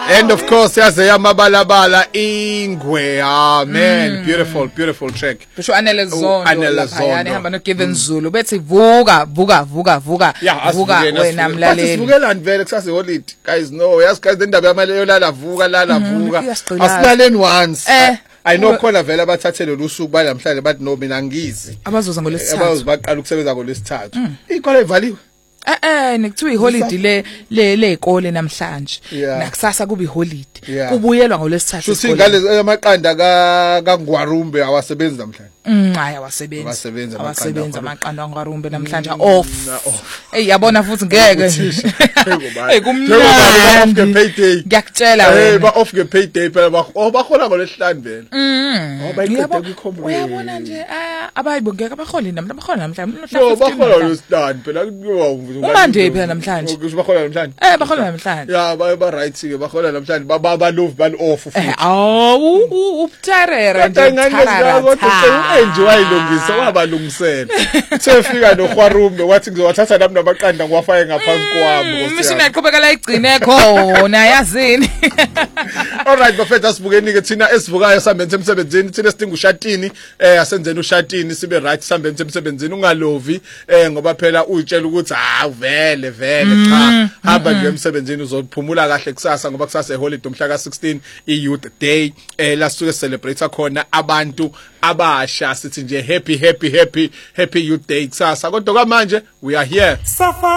And of course yaze yamabalabala ingwe. Man, beautiful track. Bisho Anele Zondo Anele lapha Zondo. ihamba no Given Zulu bethi vuka wena mlaleli. Asivukelani vele kusase holiday. Guys no, yes guys indaba yamaleyo lala vuka. Iyasiqina. Asilaleni once. I know khona vele abathathele lusuku balamhlanje bathi no mina ngizi. Abazoza ngolesithathu. Abazobaqala ukusebenza ngolesithathu. Ikole ivaliwe. Nekuthiwa iholiday le ikole namhlanje. Nakusasa kuba iholiday. Kubuyelwa ngolesithathu. Futhi ngale amaqanda kaNgwarumbe awasebenzi namhlanje. Hayi awasebenza amaqanda kaNgwarumbe namhlanje off. Yabona futhi ngeke nje. Kumnandi payday. Ngiyakutshela wena. Ba off nge-payday phela bahola ngolesihlanu vele. Bayiqede kwikhombe. Uyabona nje abayibo ngeke abahola namhlanje. No bahola ngolesihlanu phela kuyiwa Umande phela namhlanje. Bahola namhlanje. Bahola namhlanje. Ya ba right ke bahola namhlanje ba love ban off futhi. Ubutarera nje. Enjoy ilungisa wabalungisela. Sefika noGwarumbe wathi ngizowathatha nami namaqanda ngiwafaye ngaphansi kwami. Mission yaqhubeka la igcine khona yazini. Alright bafethu asibukeni ke thina esivukayo sambenze emsebenzini thina sidinga ushatini asenzeni ushatini sibe right sambenze emsebenzini ungalovi ngoba phela uyitshela ukuthi vele cha hamba nje emsebenzini uzophumula kahle kusasa ngoba kusasa eholiday umhla ka16 iYouth Day la suke celebrate khona abantu abasha sithi nje happy Youth Day kusasa kodwa manje we are here.